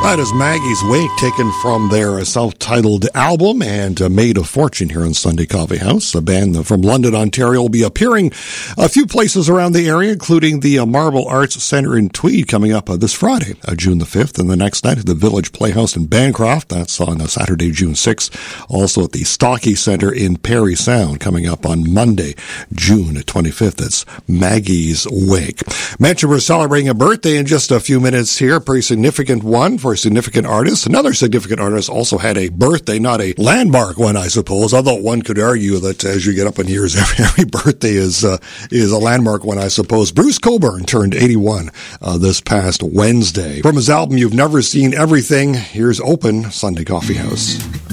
That is Maggie's Wake, taken from their self-titled album and made a fortune here in Sunday Coffee House. A band from London, Ontario will be appearing a few places around the area, including the Marble Arts Centre in Tweed coming up this Friday, June the 5th, and the next night at the Village Playhouse in Bancroft. That's on Saturday, June 6th. Also at the Stocky Centre in Parry Sound coming up on Monday, June 25th. That's Maggie's Wake. Mention we're celebrating a birthday in just a few minutes here, a pretty significant one for a significant artist. Another significant artist also had a birthday, not a landmark one, I suppose, although one could argue that as you get up in years, every birthday is a landmark one, I suppose. Bruce Cockburn turned 81 this past Wednesday. From his album, You've Never Seen Everything, here's Open Sunday Coffee House.